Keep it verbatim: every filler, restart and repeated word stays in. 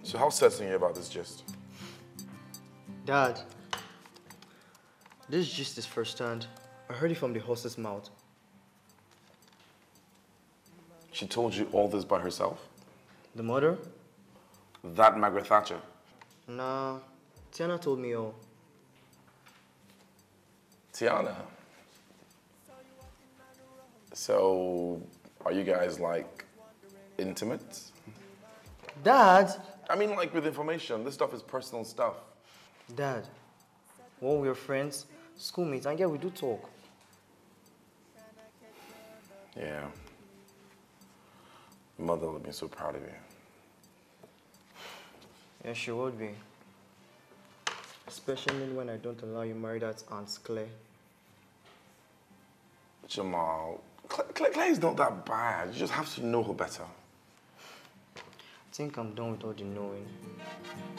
So how certain are you about this gist? Dad, this gist is firsthand. I heard it from the horse's mouth. She told you all this by herself? The mother? That Margaret Thatcher? Nah, Tiana told me all. Tiana? So, are you guys like intimate? Dad! I mean, like with information. This stuff is personal stuff. Dad, when we were friends, schoolmates, and yeah, we do talk. Yeah. Mother would have been so proud of you. Yeah, she would be. Especially when I don't allow you marry that Aunt Claire. Jamal, Claire, Claire is not that bad. You just have to know her better. I think I'm done with all the knowing.